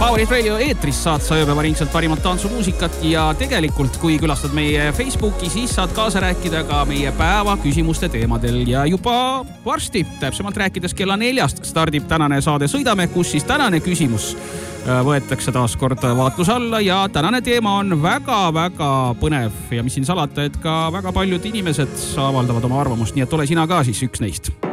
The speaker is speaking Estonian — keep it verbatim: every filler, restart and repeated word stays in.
Power Radio eetris saad sa ööpäeva ringselt parimat tantsumuusikat ja tegelikult, kui külastad meie Facebooki, siis saad kaasa rääkida ka meie päeva küsimuste teemadel ja juba varsti, täpsemalt rääkides kella neljast stardib tänane saade Sõidame, kus siis tänane küsimus võetakse taas kord vaatluse alla ja tänane teema on väga-väga põnev ja mis siin salata, et ka väga paljud inimesed avaldavad oma arvamust, nii et ole sina ka siis üks neist.